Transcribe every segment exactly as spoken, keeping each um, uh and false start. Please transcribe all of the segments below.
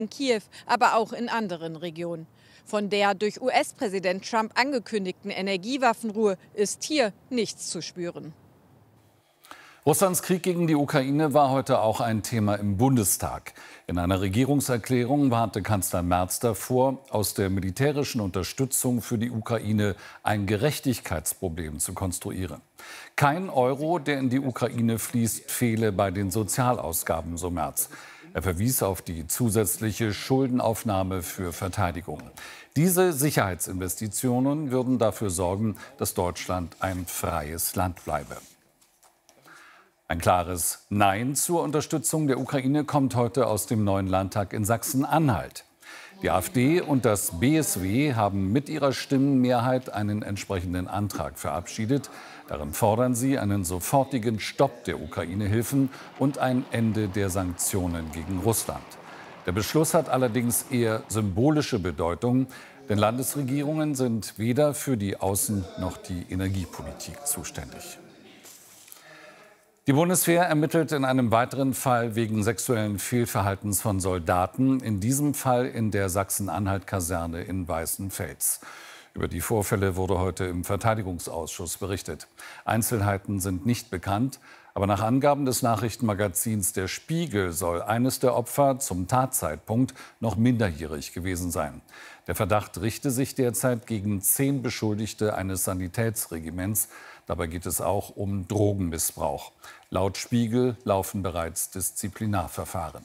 in Kiew, aber auch in anderen Regionen. Von der durch U S-Präsident Trump angekündigten Energiewaffenruhe ist hier nichts zu spüren. Russlands Krieg gegen die Ukraine war heute auch ein Thema im Bundestag. In einer Regierungserklärung warnte Kanzler Merz davor, aus der militärischen Unterstützung für die Ukraine ein Gerechtigkeitsproblem zu konstruieren. Kein Euro, der in die Ukraine fließt, fehle bei den Sozialausgaben, so Merz. Er verwies auf die zusätzliche Schuldenaufnahme für Verteidigung. Diese Sicherheitsinvestitionen würden dafür sorgen, dass Deutschland ein freies Land bleibe. Ein klares Nein zur Unterstützung der Ukraine kommt heute aus dem neuen Landtag in Sachsen-Anhalt. Die AfD und das B S W haben mit ihrer Stimmenmehrheit einen entsprechenden Antrag verabschiedet. Darin fordern sie einen sofortigen Stopp der Ukraine-Hilfen und ein Ende der Sanktionen gegen Russland. Der Beschluss hat allerdings eher symbolische Bedeutung, denn Landesregierungen sind weder für die Außen- noch die Energiepolitik zuständig. Die Bundeswehr ermittelt in einem weiteren Fall wegen sexuellen Fehlverhaltens von Soldaten, in diesem Fall in der Sachsen-Anhalt-Kaserne in Weißenfels. Über die Vorfälle wurde heute im Verteidigungsausschuss berichtet. Einzelheiten sind nicht bekannt, aber nach Angaben des Nachrichtenmagazins Der Spiegel soll eines der Opfer zum Tatzeitpunkt noch minderjährig gewesen sein. Der Verdacht richte sich derzeit gegen zehn Beschuldigte eines Sanitätsregiments. Dabei geht es auch um Drogenmissbrauch. Laut Spiegel laufen bereits Disziplinarverfahren.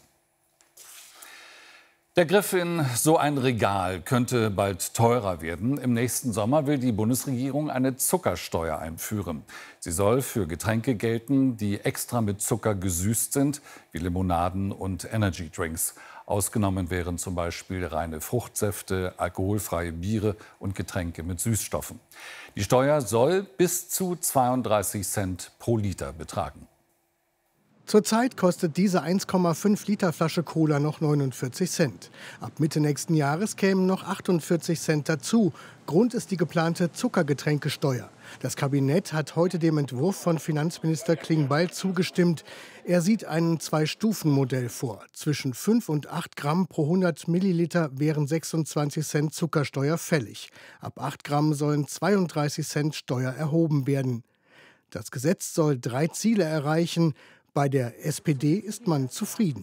Der Griff in so ein Regal könnte bald teurer werden. Im nächsten Sommer will die Bundesregierung eine Zuckersteuer einführen. Sie soll für Getränke gelten, die extra mit Zucker gesüßt sind, wie Limonaden und Energydrinks. Ausgenommen wären zum Beispiel reine Fruchtsäfte, alkoholfreie Biere und Getränke mit Süßstoffen. Die Steuer soll bis zu zweiunddreißig Cent pro Liter betragen. Zurzeit kostet diese eins Komma fünf Liter Flasche Cola noch neunundvierzig Cent. Ab Mitte nächsten Jahres kämen noch achtundvierzig Cent dazu. Grund ist die geplante Zuckergetränkesteuer. Das Kabinett hat heute dem Entwurf von Finanzminister Klingbeil zugestimmt. Er sieht ein Zwei-Stufen-Modell vor. Zwischen fünf und acht Gramm pro hundert Milliliter wären sechsundzwanzig Cent Zuckersteuer fällig. Ab acht Gramm sollen zweiunddreißig Cent Steuer erhoben werden. Das Gesetz soll drei Ziele erreichen. Bei der S P D ist man zufrieden.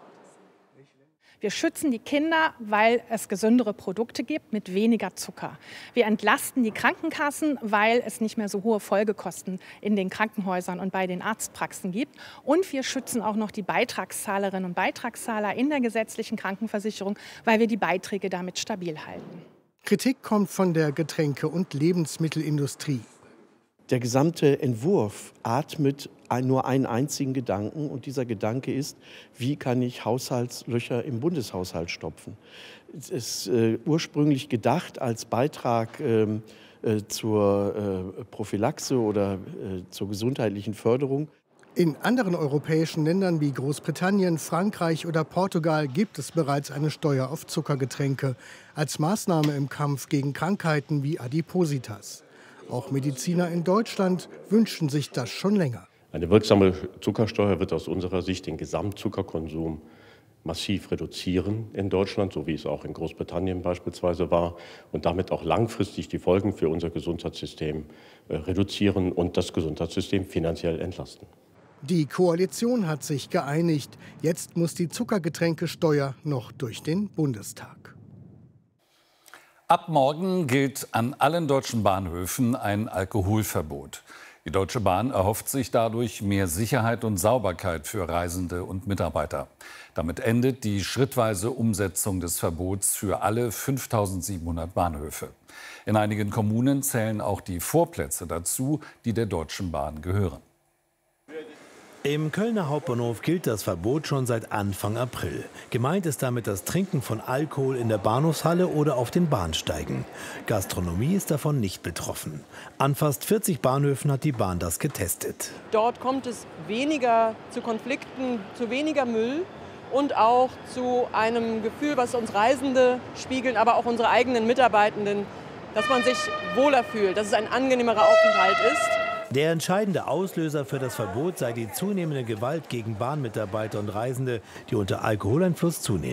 Wir schützen die Kinder, weil es gesündere Produkte gibt mit weniger Zucker. Wir entlasten die Krankenkassen, weil es nicht mehr so hohe Folgekosten in den Krankenhäusern und bei den Arztpraxen gibt. Und wir schützen auch noch die Beitragszahlerinnen und Beitragszahler in der gesetzlichen Krankenversicherung, weil wir die Beiträge damit stabil halten. Kritik kommt von der Getränke- und Lebensmittelindustrie. Der gesamte Entwurf atmet nur einen einzigen Gedanken, und dieser Gedanke ist, wie kann ich Haushaltslöcher im Bundeshaushalt stopfen. Es ist äh, ursprünglich gedacht als Beitrag äh, äh, zur äh, Prophylaxe oder äh, zur gesundheitlichen Förderung. In anderen europäischen Ländern wie Großbritannien, Frankreich oder Portugal gibt es bereits eine Steuer auf Zuckergetränke als Maßnahme im Kampf gegen Krankheiten wie Adipositas. Auch Mediziner in Deutschland wünschen sich das schon länger. Eine wirksame Zuckersteuer wird aus unserer Sicht den Gesamtzuckerkonsum massiv reduzieren in Deutschland, so wie es auch in Großbritannien beispielsweise war, und damit auch langfristig die Folgen für unser Gesundheitssystem reduzieren und das Gesundheitssystem finanziell entlasten. Die Koalition hat sich geeinigt. Jetzt muss die Zuckergetränkesteuer noch durch den Bundestag. Ab morgen gilt an allen deutschen Bahnhöfen ein Alkoholverbot. Die Deutsche Bahn erhofft sich dadurch mehr Sicherheit und Sauberkeit für Reisende und Mitarbeiter. Damit endet die schrittweise Umsetzung des Verbots für alle fünftausendsiebenhundert Bahnhöfe. In einigen Kommunen zählen auch die Vorplätze dazu, die der Deutschen Bahn gehören. Im Kölner Hauptbahnhof gilt das Verbot schon seit Anfang April. Gemeint ist damit das Trinken von Alkohol in der Bahnhofshalle oder auf den Bahnsteigen. Gastronomie ist davon nicht betroffen. An fast vierzig Bahnhöfen hat die Bahn das getestet. Dort kommt es weniger zu Konflikten, zu weniger Müll und auch zu einem Gefühl, was uns Reisende spiegeln, aber auch unsere eigenen Mitarbeitenden, dass man sich wohler fühlt, dass es ein angenehmerer Aufenthalt ist. Der entscheidende Auslöser für das Verbot sei die zunehmende Gewalt gegen Bahnmitarbeiter und Reisende, die unter Alkoholeinfluss zunehme.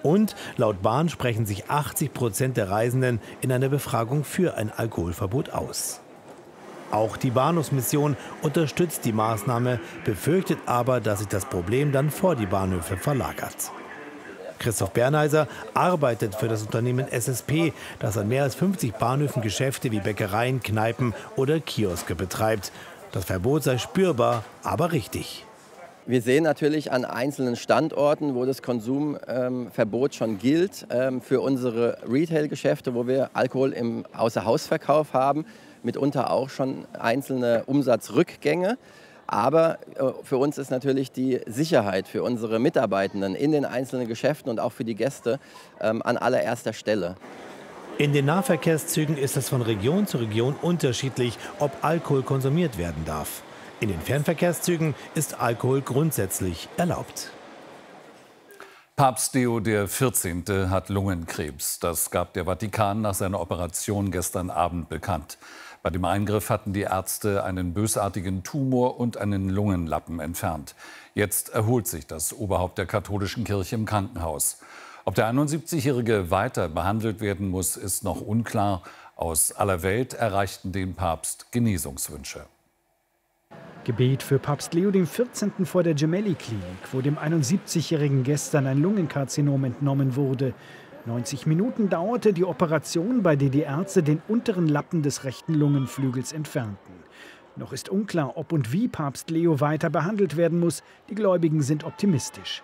Und laut Bahn sprechen sich achtzig Prozent der Reisenden in einer Befragung für ein Alkoholverbot aus. Auch die Bahnhofsmission unterstützt die Maßnahme, befürchtet aber, dass sich das Problem dann vor die Bahnhöfe verlagert. Christoph Bernheiser arbeitet für das Unternehmen S S P, das an mehr als fünfzig Bahnhöfen Geschäfte wie Bäckereien, Kneipen oder Kioske betreibt. Das Verbot sei spürbar, aber richtig. Wir sehen natürlich an einzelnen Standorten, wo das Konsumverbot ähm, schon gilt, ähm, für unsere Retail-Geschäfte, wo wir Alkohol im Außerhausverkauf haben, mitunter auch schon einzelne Umsatzrückgänge. Aber äh, für uns ist natürlich die Sicherheit für unsere Mitarbeitenden in den einzelnen Geschäften und auch für die Gäste ähm, an allererster Stelle. In den Nahverkehrszügen ist es von Region zu Region unterschiedlich, ob Alkohol konsumiert werden darf. In den Fernverkehrszügen ist Alkohol grundsätzlich erlaubt. Papst Leo der vierzehnte hat Lungenkrebs. Das gab der Vatikan nach seiner Operation gestern Abend bekannt. Bei dem Eingriff hatten die Ärzte einen bösartigen Tumor und einen Lungenlappen entfernt. Jetzt erholt sich das Oberhaupt der katholischen Kirche im Krankenhaus. Ob der einundsiebzigjährige weiter behandelt werden muss, ist noch unklar. Aus aller Welt erreichten den Papst Genesungswünsche. Gebet für Papst Leo der vierzehnte vor der Gemelli-Klinik, wo dem einundsiebzigjährigen gestern ein Lungenkarzinom entnommen wurde. neunzig Minuten dauerte die Operation, bei der die Ärzte den unteren Lappen des rechten Lungenflügels entfernten. Noch ist unklar, ob und wie Papst Leo weiter behandelt werden muss. Die Gläubigen sind optimistisch.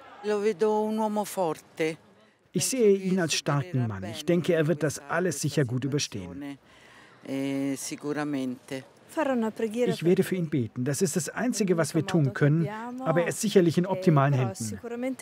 Ich sehe ihn als starken Mann. Ich denke, er wird das alles sicher gut überstehen. Ich werde für ihn beten. Das ist das Einzige, was wir tun können. Aber er ist sicherlich in optimalen Händen.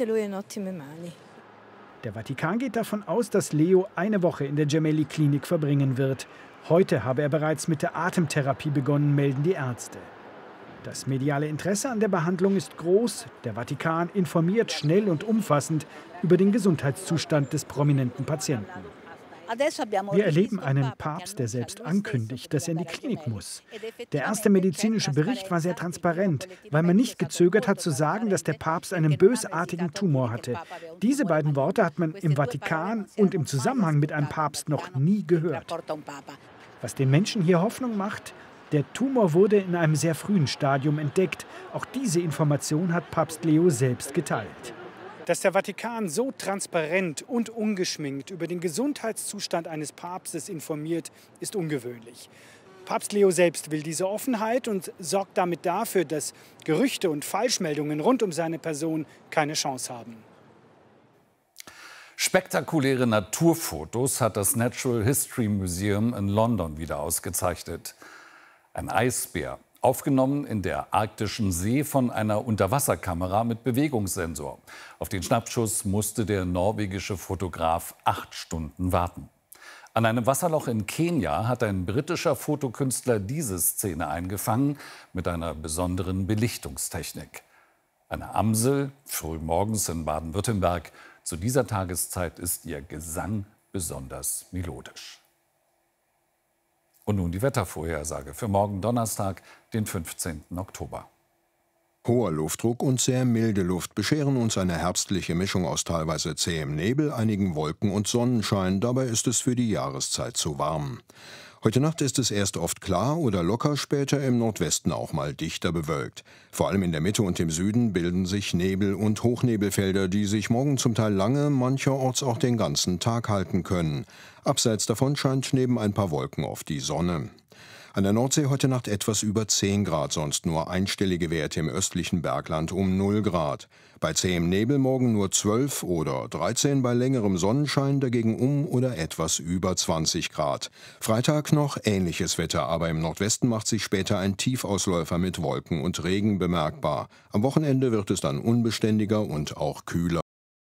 Der Vatikan geht davon aus, dass Leo eine Woche in der Gemelli-Klinik verbringen wird. Heute habe er bereits mit der Atemtherapie begonnen, melden die Ärzte. Das mediale Interesse an der Behandlung ist groß. Der Vatikan informiert schnell und umfassend über den Gesundheitszustand des prominenten Patienten. Wir erleben einen Papst, der selbst ankündigt, dass er in die Klinik muss. Der erste medizinische Bericht war sehr transparent, weil man nicht gezögert hat zu sagen, dass der Papst einen bösartigen Tumor hatte. Diese beiden Worte hat man im Vatikan und im Zusammenhang mit einem Papst noch nie gehört. Was den Menschen hier Hoffnung macht: Der Tumor wurde in einem sehr frühen Stadium entdeckt. Auch diese Information hat Papst Leo selbst geteilt. Dass der Vatikan so transparent und ungeschminkt über den Gesundheitszustand eines Papstes informiert, ist ungewöhnlich. Papst Leo selbst will diese Offenheit und sorgt damit dafür, dass Gerüchte und Falschmeldungen rund um seine Person keine Chance haben. Spektakuläre Naturfotos hat das Natural History Museum in London wieder ausgezeichnet. Ein Eisbär, aufgenommen in der arktischen See von einer Unterwasserkamera mit Bewegungssensor. Auf den Schnappschuss musste der norwegische Fotograf acht Stunden warten. An einem Wasserloch in Kenia hat ein britischer Fotokünstler diese Szene eingefangen mit einer besonderen Belichtungstechnik. Eine Amsel, früh morgens in Baden-Württemberg. Zu dieser Tageszeit ist ihr Gesang besonders melodisch. Und nun die Wettervorhersage für morgen Donnerstag, den fünfzehnten Oktober. Hoher Luftdruck und sehr milde Luft bescheren uns eine herbstliche Mischung aus teilweise zähem Nebel, einigen Wolken und Sonnenschein. Dabei ist es für die Jahreszeit zu warm. Heute Nacht ist es erst oft klar oder locker, später im Nordwesten auch mal dichter bewölkt. Vor allem in der Mitte und im Süden bilden sich Nebel- und Hochnebelfelder, die sich morgen zum Teil lange, mancherorts auch den ganzen Tag halten können. Abseits davon scheint neben ein paar Wolken oft die Sonne. An der Nordsee heute Nacht etwas über zehn Grad, sonst nur einstellige Werte im östlichen Bergland um null Grad. Bei zähem Nebel morgen nur zwölf oder dreizehn, bei längerem Sonnenschein dagegen um oder etwas über zwanzig Grad. Freitag noch ähnliches Wetter, aber im Nordwesten macht sich später ein Tiefausläufer mit Wolken und Regen bemerkbar. Am Wochenende wird es dann unbeständiger und auch kühler.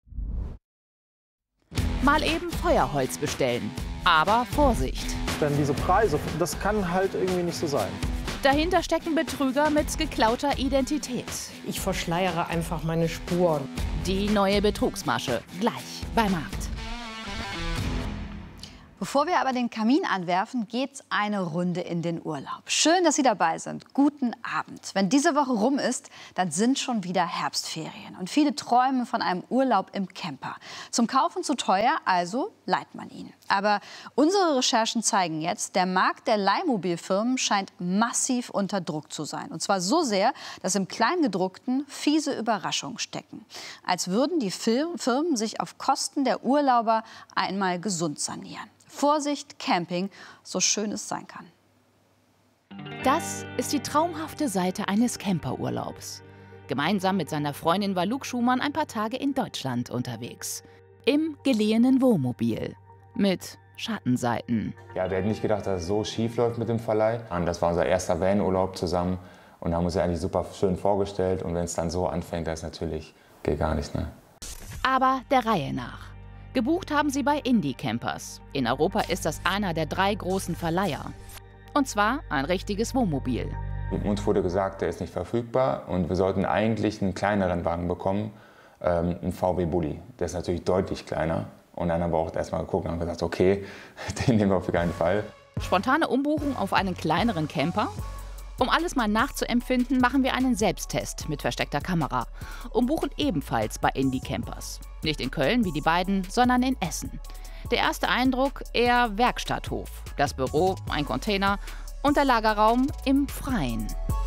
Mal eben Feuerholz bestellen. Aber Vorsicht! Denn diese Preise, das kann halt irgendwie nicht so sein. Dahinter stecken Betrüger mit geklauter Identität. Ich verschleiere einfach meine Spuren. Die neue Betrugsmasche, gleich bei Markt. Bevor wir aber den Kamin anwerfen, geht's eine Runde in den Urlaub. Schön, dass Sie dabei sind. Guten Abend. Wenn diese Woche rum ist, dann sind schon wieder Herbstferien. Und viele träumen von einem Urlaub im Camper. Zum Kaufen zu teuer, also leiht man ihn. Aber unsere Recherchen zeigen jetzt, der Markt der Leihmobilfirmen scheint massiv unter Druck zu sein. Und zwar so sehr, dass im Kleingedruckten fiese Überraschungen stecken. Als würden die Firmen sich auf Kosten der Urlauber einmal gesund sanieren. Vorsicht, Camping, so schön es sein kann. Das ist die traumhafte Seite eines Camperurlaubs. Gemeinsam mit seiner Freundin war Luke Schumann ein paar Tage in Deutschland unterwegs. Im geliehenen Wohnmobil. Mit Schattenseiten. Ja, wir hätten nicht gedacht, dass es so schief läuft mit dem Verleih. Das war unser erster Vanurlaub zusammen. Und haben uns ja eigentlich super schön vorgestellt. Und wenn es dann so anfängt, das natürlich geht gar nicht, ne? Aber der Reihe nach. Gebucht haben sie bei Indie Campers. In Europa ist das einer der drei großen Verleiher. Und zwar ein richtiges Wohnmobil. Uns wurde gesagt, der ist nicht verfügbar und wir sollten eigentlich einen kleineren Wagen bekommen, ähm, einen V W Bulli. Der ist natürlich deutlich kleiner. Und dann haben wir auch erstmal geguckt und haben gesagt, okay, den nehmen wir auf keinen Fall. Spontane Umbuchung auf einen kleineren Camper? Um alles mal nachzuempfinden, machen wir einen Selbsttest mit versteckter Kamera. Umbuchen ebenfalls bei Indie Campers. Nicht in Köln wie die beiden, sondern in Essen. Der erste Eindruck eher Werkstatthof. Das Büro, ein Container und der Lagerraum im Freien.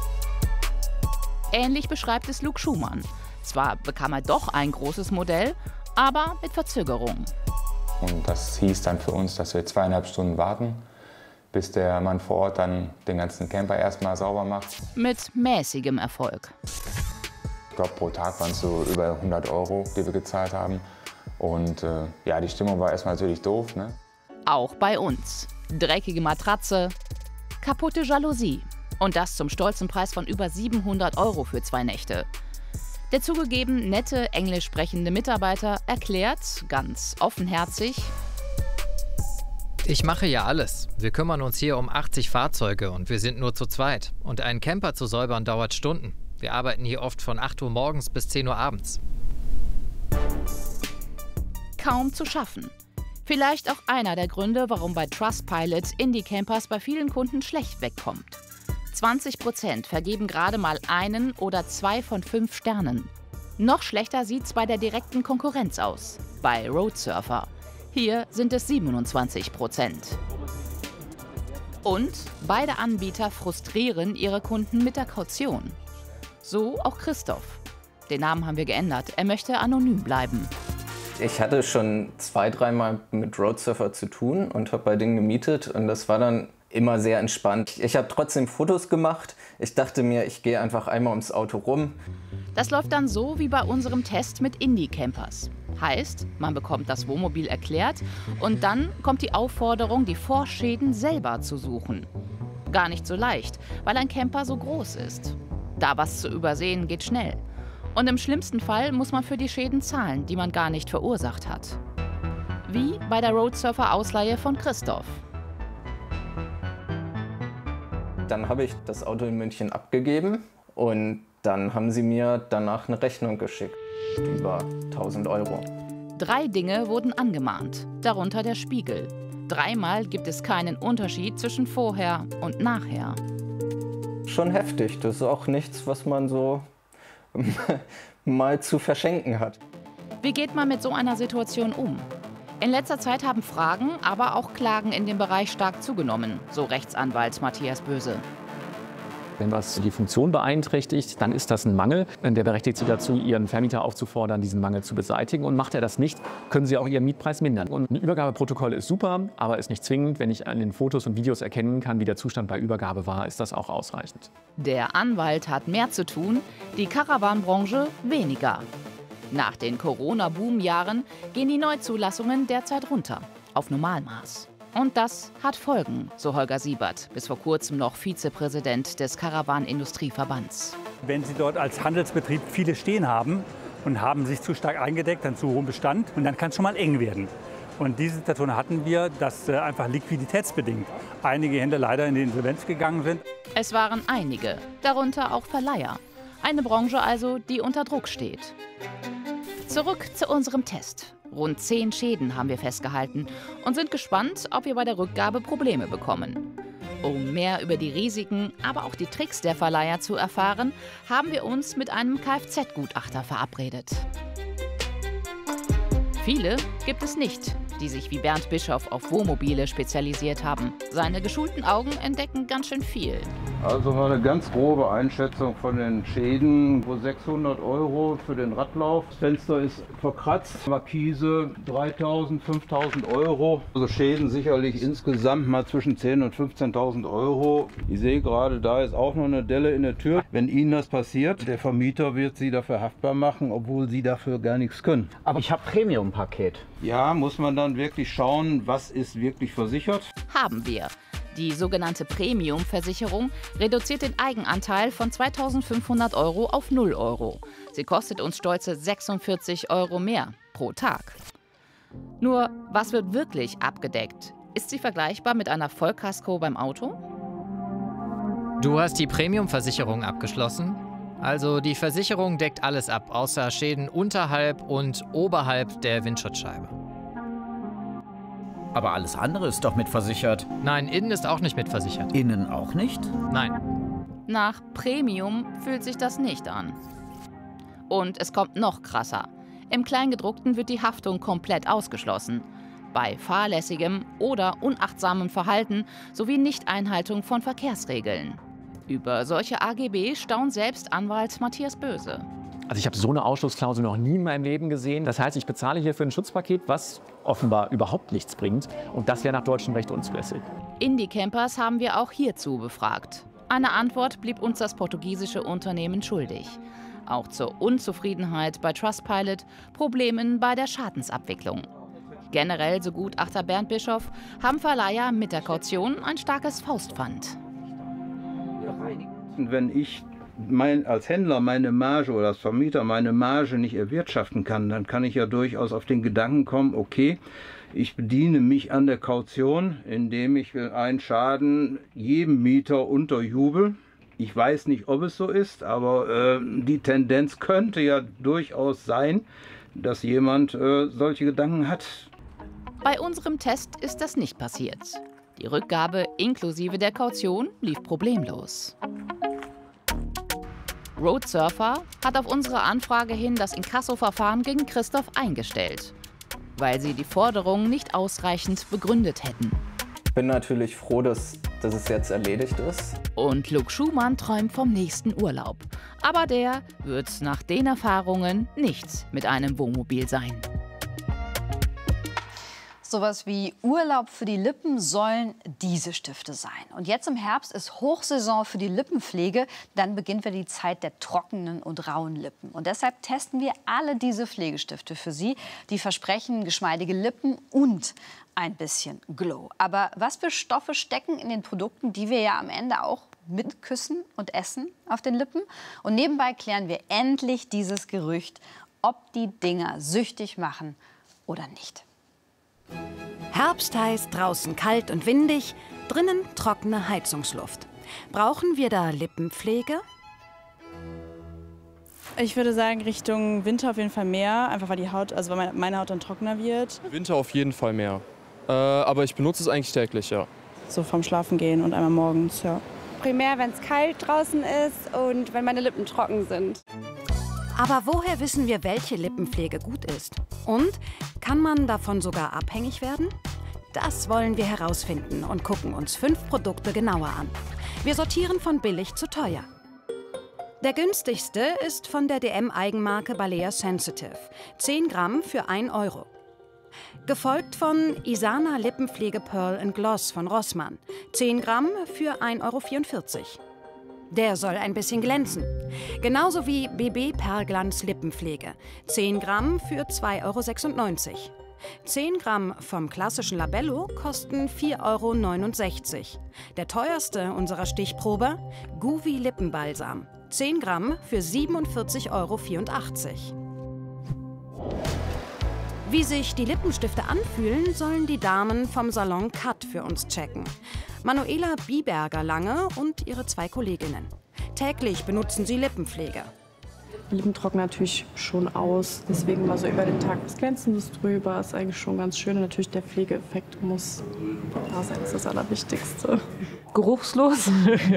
Ähnlich beschreibt es Luke Schumann. Zwar bekam er doch ein großes Modell, aber mit Verzögerung. Und das hieß dann für uns, dass wir zweieinhalb Stunden warten, bis der Mann vor Ort dann den ganzen Camper erstmal sauber macht. Mit mäßigem Erfolg. Ich glaube, pro Tag waren es so über hundert Euro, die wir gezahlt haben. Und äh, ja, die Stimmung war erstmal natürlich doof, ne? Auch bei uns. Dreckige Matratze, kaputte Jalousie. Und das zum stolzen Preis von über siebenhundert Euro für zwei Nächte. Der zugegeben nette, englisch sprechende Mitarbeiter erklärt, ganz offenherzig: Ich mache ja alles. Wir kümmern uns hier um achtzig Fahrzeuge und wir sind nur zu zweit. Und einen Camper zu säubern dauert Stunden. Wir arbeiten hier oft von acht Uhr morgens bis zehn Uhr abends. Kaum zu schaffen. Vielleicht auch einer der Gründe, warum bei Trustpilot Indie Campers bei vielen Kunden schlecht wegkommt. zwanzig Prozent vergeben gerade mal einen oder zwei von fünf Sternen. Noch schlechter sieht's bei der direkten Konkurrenz aus, bei Roadsurfer. Hier sind es siebenundzwanzig Prozent. Und beide Anbieter frustrieren ihre Kunden mit der Kaution. So auch Christoph. Den Namen haben wir geändert. Er möchte anonym bleiben. Ich hatte schon zwei, dreimal mit Roadsurfer zu tun und habe bei denen gemietet. Und das war dann immer sehr entspannt. Ich habe trotzdem Fotos gemacht. Ich dachte mir, ich gehe einfach einmal ums Auto rum. Das läuft dann so wie bei unserem Test mit Indie Campers. Heißt, man bekommt das Wohnmobil erklärt und dann kommt die Aufforderung, die Vorschäden selber zu suchen. Gar nicht so leicht, weil ein Camper so groß ist. Da was zu übersehen geht schnell. Und im schlimmsten Fall muss man für die Schäden zahlen, die man gar nicht verursacht hat. Wie bei der Roadsurfer-Ausleihe von Christoph. Dann habe ich das Auto in München abgegeben und dann haben sie mir danach eine Rechnung geschickt. Über tausend Euro. Drei Dinge wurden angemahnt, darunter der Spiegel. Dreimal gibt es keinen Unterschied zwischen vorher und nachher. Schon heftig. Das ist auch nichts, was man so mal zu verschenken hat. Wie geht man mit so einer Situation um? In letzter Zeit haben Fragen, aber auch Klagen in dem Bereich stark zugenommen, so Rechtsanwalt Matthias Böse. Wenn was die Funktion beeinträchtigt, dann ist das ein Mangel. Der berechtigt Sie dazu, Ihren Vermieter aufzufordern, diesen Mangel zu beseitigen. Und macht er das nicht, können Sie auch Ihren Mietpreis mindern. Und ein Übergabeprotokoll ist super, aber ist nicht zwingend. Wenn ich an den Fotos und Videos erkennen kann, wie der Zustand bei Übergabe war, ist das auch ausreichend. Der Anwalt hat mehr zu tun, die Caravan-Branche weniger. Nach den Corona-Boom-Jahren gehen die Neuzulassungen derzeit runter, auf Normalmaß. Und das hat Folgen, so Holger Siebert, bis vor kurzem noch Vizepräsident des Caravan-Industrieverbands. Wenn Sie dort als Handelsbetrieb viele stehen haben und haben sich zu stark eingedeckt, dann zu hohem Bestand, und dann kann es schon mal eng werden. Und diese Situation hatten wir, dass äh, einfach liquiditätsbedingt einige Händler leider in die Insolvenz gegangen sind. Es waren einige, darunter auch Verleiher. Eine Branche also, die unter Druck steht. Zurück zu unserem Test. Rund zehn Schäden haben wir festgehalten und sind gespannt, ob wir bei der Rückgabe Probleme bekommen. Um mehr über die Risiken, aber auch die Tricks der Verleiher zu erfahren, haben wir uns mit einem Kfz-Gutachter verabredet. Viele gibt es nicht, die sich wie Bernd Bischoff auf Wohnmobile spezialisiert haben. Seine geschulten Augen entdecken ganz schön viel. Also mal eine ganz grobe Einschätzung von den Schäden. Wo sechshundert Euro für den Radlauf. Das Fenster ist verkratzt. Markise dreitausend, fünftausend Euro. Also Schäden sicherlich insgesamt mal zwischen zehntausend und fünfzehntausend Euro. Ich sehe gerade, da ist auch noch eine Delle in der Tür. Wenn Ihnen das passiert, der Vermieter wird Sie dafür haftbar machen, obwohl Sie dafür gar nichts können. Aber ich habe Premium-Paket. Ja, muss man dann wirklich schauen, was ist wirklich versichert. Haben wir. Die sogenannte Premium-Versicherung reduziert den Eigenanteil von zweitausendfünfhundert Euro auf null Euro. Sie kostet uns stolze sechsundvierzig Euro mehr pro Tag. Nur, was wird wirklich abgedeckt? Ist sie vergleichbar mit einer Vollkasko beim Auto? Du hast die Premium-Versicherung abgeschlossen? Also die Versicherung deckt alles ab, außer Schäden unterhalb und oberhalb der Windschutzscheibe. Aber alles andere ist doch mitversichert. Nein, innen ist auch nicht mitversichert. Innen auch nicht? Nein. Nach Premium fühlt sich das nicht an. Und es kommt noch krasser. Im Kleingedruckten wird die Haftung komplett ausgeschlossen. Bei fahrlässigem oder unachtsamem Verhalten sowie Nichteinhaltung von Verkehrsregeln. Über solche A G B staunt selbst Anwalt Matthias Böse. Also ich habe so eine Ausschlussklausel noch nie in meinem Leben gesehen. Das heißt, ich bezahle hier für ein Schutzpaket, was offenbar überhaupt nichts bringt. Und das wäre nach deutschem Recht unzulässig. Indie-Campers haben wir auch hierzu befragt. Eine Antwort blieb uns das portugiesische Unternehmen schuldig. Auch zur Unzufriedenheit bei Trustpilot, Problemen bei der Schadensabwicklung. Generell, so Gutachter Bernd Bischoff, haben Verleiher mit der Kaution ein starkes Faustpfand. Wenn ich mein, als Händler meine Marge oder als Vermieter meine Marge nicht erwirtschaften kann, dann kann ich ja durchaus auf den Gedanken kommen, okay, ich bediene mich an der Kaution, indem ich einen Schaden jedem Mieter unterjubel. Ich weiß nicht, ob es so ist, aber äh, die Tendenz könnte ja durchaus sein, dass jemand äh, solche Gedanken hat. Bei unserem Test ist das nicht passiert. Die Rückgabe inklusive der Kaution lief problemlos. Roadsurfer hat auf unsere Anfrage hin das Inkasso-Verfahren gegen Christoph eingestellt, weil sie die Forderung nicht ausreichend begründet hätten. Ich bin natürlich froh, dass, dass es jetzt erledigt ist. Und Luke Schumann träumt vom nächsten Urlaub. Aber der wird nach den Erfahrungen nicht mit einem Wohnmobil sein. Sowas wie Urlaub für die Lippen sollen diese Stifte sein. Und jetzt im Herbst ist Hochsaison für die Lippenpflege. Dann beginnt wieder die Zeit der trockenen und rauen Lippen. Und deshalb testen wir alle diese Pflegestifte für Sie. Die versprechen geschmeidige Lippen und ein bisschen Glow. Aber was für Stoffe stecken in den Produkten, die wir ja am Ende auch mit küssen und essen auf den Lippen? Und nebenbei klären wir endlich dieses Gerücht, ob die Dinger süchtig machen oder nicht. Herbst heißt draußen kalt und windig, drinnen trockene Heizungsluft. Brauchen wir da Lippenpflege? Ich würde sagen, Richtung Winter auf jeden Fall mehr, einfach weil die Haut, also weil meine Haut dann trockener wird. Winter auf jeden Fall mehr. Äh, aber ich benutze es eigentlich täglich, ja. So vom Schlafen gehen und einmal morgens, ja. Primär, wenn es kalt draußen ist und wenn meine Lippen trocken sind. Aber woher wissen wir, welche Lippenpflege gut ist? Und kann man davon sogar abhängig werden? Das wollen wir herausfinden und gucken uns fünf Produkte genauer an. Wir sortieren von billig zu teuer. Der günstigste ist von der D M-Eigenmarke Balea Sensitive. zehn Gramm für ein Euro. Gefolgt von Isana Lippenpflege Pearl and Gloss von Rossmann. zehn Gramm für ein Euro vierundvierzig. Der soll ein bisschen glänzen. Genauso wie B B Perlglanz Lippenpflege. zehn Gramm für zwei Euro sechsundneunzig. zehn Gramm vom klassischen Labello kosten vier Euro neunundsechzig. Der teuerste unserer Stichprobe, Guvi Lippenbalsam. zehn Gramm für siebenundvierzig Euro vierundachtzig. Wie sich die Lippenstifte anfühlen, sollen die Damen vom Salon Cut für uns checken. Manuela Biberger-Lange und ihre zwei Kolleginnen. Täglich benutzen sie Lippenpflege. Lippen trocknen natürlich schon aus. Deswegen mal so über den Tag was Glänzendes drüber ist eigentlich schon ganz schön. Und natürlich der Pflegeeffekt muss da sein, das ist das Allerwichtigste. Geruchslos.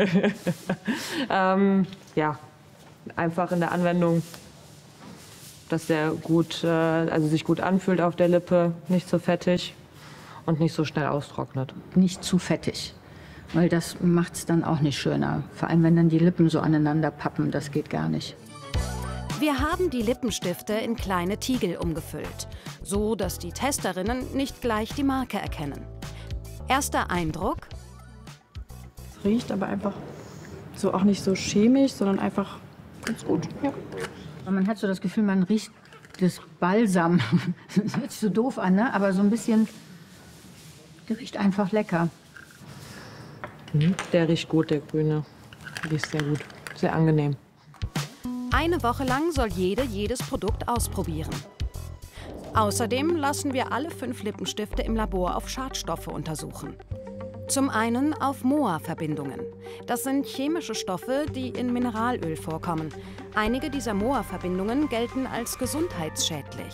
ähm, ja, einfach in der Anwendung, dass der gut, äh, also sich gut anfühlt auf der Lippe, nicht so fettig und nicht so schnell austrocknet. Nicht zu fettig, weil das macht es dann auch nicht schöner. Vor allem, wenn dann die Lippen so aneinander pappen, das geht gar nicht. Wir haben die Lippenstifte in kleine Tiegel umgefüllt, so dass die Testerinnen nicht gleich die Marke erkennen. Erster Eindruck? Es riecht aber einfach so auch nicht so chemisch, sondern einfach ganz gut. Ja. Man hat so das Gefühl, man riecht das Balsam. Das hört sich so doof an, ne? Aber so ein bisschen, der riecht einfach lecker. Mhm. Der riecht gut, der grüne. Der riecht sehr gut, sehr angenehm. Eine Woche lang soll jede jedes Produkt ausprobieren. Außerdem lassen wir alle fünf Lippenstifte im Labor auf Schadstoffe untersuchen. Zum einen auf M O A-Verbindungen. Das sind chemische Stoffe, die in Mineralöl vorkommen. Einige dieser M O A-Verbindungen gelten als gesundheitsschädlich.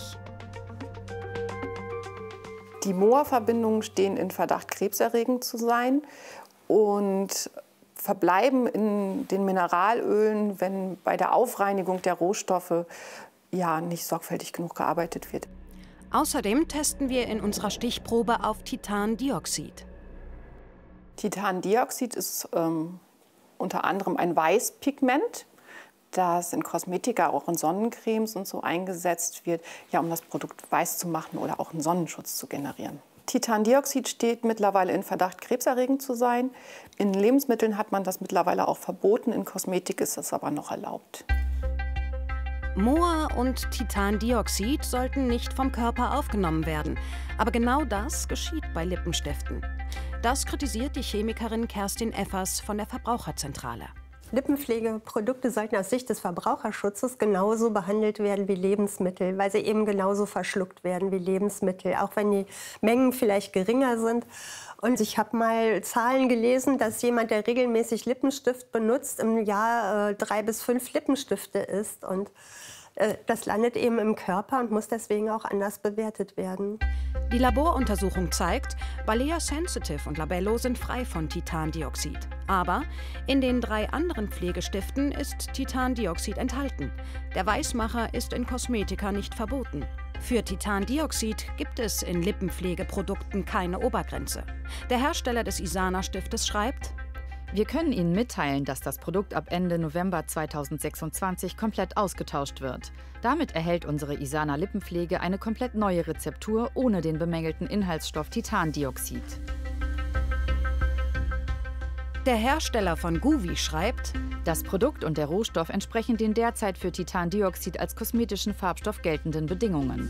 Die M O A-Verbindungen stehen in Verdacht, krebserregend zu sein und verbleiben in den Mineralölen, wenn bei der Aufreinigung der Rohstoffe ja, nicht sorgfältig genug gearbeitet wird. Außerdem testen wir in unserer Stichprobe auf Titandioxid. Titandioxid ist ähm, unter anderem ein Weißpigment, das in Kosmetika, auch in Sonnencremes und so eingesetzt wird, ja, um das Produkt weiß zu machen oder auch einen Sonnenschutz zu generieren. Titandioxid steht mittlerweile in Verdacht, krebserregend zu sein. In Lebensmitteln hat man das mittlerweile auch verboten, in Kosmetik ist es aber noch erlaubt. M O A und Titandioxid sollten nicht vom Körper aufgenommen werden. Aber genau das geschieht bei Lippenstiften. Das kritisiert die Chemikerin Kerstin Effers von der Verbraucherzentrale. Lippenpflegeprodukte sollten aus Sicht des Verbraucherschutzes genauso behandelt werden wie Lebensmittel, weil sie eben genauso verschluckt werden wie Lebensmittel, auch wenn die Mengen vielleicht geringer sind. Und ich habe mal Zahlen gelesen, dass jemand, der regelmäßig Lippenstift benutzt, im Jahr äh, drei bis fünf Lippenstifte isst. Und äh, das landet eben im Körper und muss deswegen auch anders bewertet werden. Die Laboruntersuchung zeigt, Balea Sensitive und Labello sind frei von Titandioxid. Aber in den drei anderen Pflegestiften ist Titandioxid enthalten. Der Weißmacher ist in Kosmetika nicht verboten. Für Titandioxid gibt es in Lippenpflegeprodukten keine Obergrenze. Der Hersteller des Isana-Stiftes schreibt: Wir können Ihnen mitteilen, dass das Produkt ab Ende November zweitausendsechsundzwanzig komplett ausgetauscht wird. Damit erhält unsere Isana Lippenpflege eine komplett neue Rezeptur ohne den bemängelten Inhaltsstoff Titandioxid. Der Hersteller von Guvi schreibt: Das Produkt und der Rohstoff entsprechen den derzeit für Titandioxid als kosmetischen Farbstoff geltenden Bedingungen.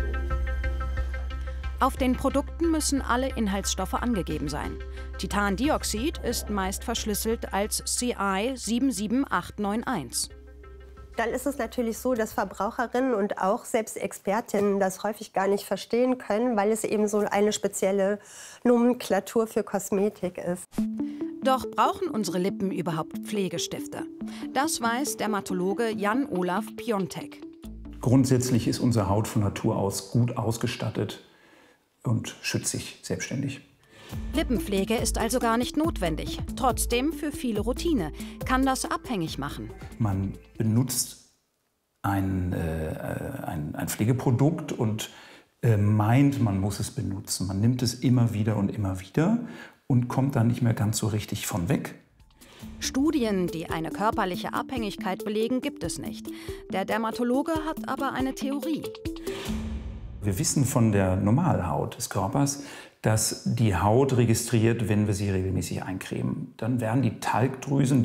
Auf den Produkten müssen alle Inhaltsstoffe angegeben sein. Titandioxid ist meist verschlüsselt als C I sieben sieben acht neun eins. Dann ist es natürlich so, dass Verbraucherinnen und auch selbst Expertinnen das häufig gar nicht verstehen können, weil es eben so eine spezielle Nomenklatur für Kosmetik ist. Doch brauchen unsere Lippen überhaupt Pflegestifte? Das weiß Dermatologe Jan-Olaf Piontek. Grundsätzlich ist unsere Haut von Natur aus gut ausgestattet und schützt sich selbstständig. Lippenpflege ist also gar nicht notwendig. Trotzdem für viele Routine. Kann das abhängig machen? Man benutzt ein, äh, ein, ein Pflegeprodukt und äh, meint, man muss es benutzen. Man nimmt es immer wieder und immer wieder und kommt dann nicht mehr ganz so richtig von weg. Studien, die eine körperliche Abhängigkeit belegen, gibt es nicht. Der Dermatologe hat aber eine Theorie. Wir wissen von der Normalhaut des Körpers, dass die Haut registriert, wenn wir sie regelmäßig eincremen. Dann werden die Talgdrüsen,